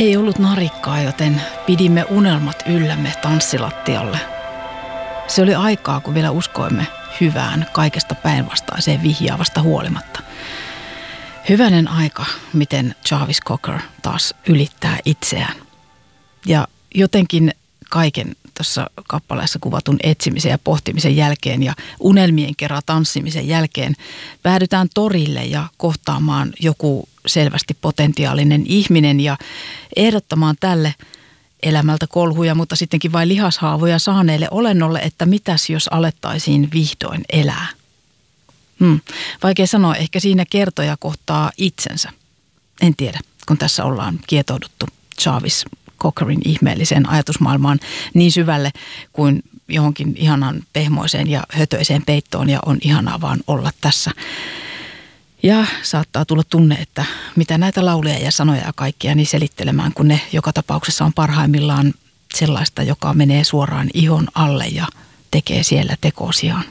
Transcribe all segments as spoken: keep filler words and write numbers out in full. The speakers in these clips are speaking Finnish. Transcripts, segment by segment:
Ei ollut narikkaa, joten pidimme unelmat yllämme tanssilattialle. Se oli aikaa, kun vielä uskoimme hyvään kaikesta päinvastaiseen vihjaavasta huolimatta. Hyvänen aika, miten Jarvis Cocker taas ylittää itseään. Ja jotenkin kaiken tuossa kappaleessa kuvatun etsimisen ja pohtimisen jälkeen ja unelmien kerran tanssimisen jälkeen päädytään torille ja kohtaamaan joku selvästi potentiaalinen ihminen ja ehdottamaan tälle elämältä kolhuja, mutta sittenkin vain lihashaavoja saaneelle olennolle, että mitäs jos alettaisiin vihdoin elää. Hmm. Vaikea sanoa, ehkä siinä kertoja kohtaa itsensä. En tiedä, kun tässä ollaan kietouduttu Jarvis Cockerin ihmeelliseen ajatusmaailmaan niin syvälle kuin johonkin ihanan pehmoiseen ja hötöiseen peittoon ja on ihanaa vaan olla tässä. Ja saattaa tulla tunne, että mitä näitä lauleja ja sanoja ja kaikkia niin selittelemään, kun ne joka tapauksessa on parhaimmillaan sellaista, joka menee suoraan ihon alle ja tekee siellä tekosiaan.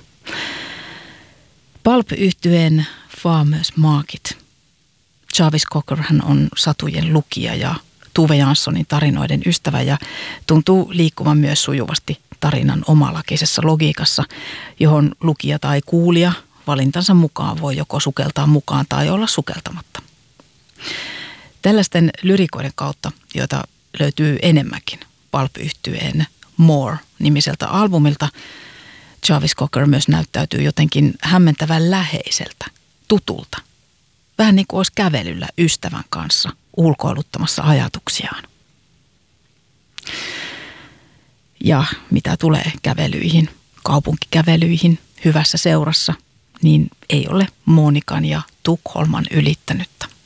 Pulp-yhtyeen Farmers Market. Jarvis Cocker hän on satujen lukija ja Tove Janssonin tarinoiden ystävä ja tuntuu liikkuvan myös sujuvasti tarinan omalakisessa logiikassa, johon lukija tai kuulija valintansa mukaan voi joko sukeltaa mukaan tai olla sukeltamatta. Tällaisten lyrikoiden kautta, joita löytyy enemmänkin Pulp-yhtyeen More-nimiseltä albumilta, Jarvis Cocker myös näyttäytyy jotenkin hämmentävän läheiseltä, tutulta. Vähän niin kuin olisi kävelyllä ystävän kanssa ulkoiluttamassa ajatuksiaan. Ja mitä tulee kävelyihin, kaupunkikävelyihin hyvässä seurassa, niin ei ole Monikan ja Tukholman ylittänyttä.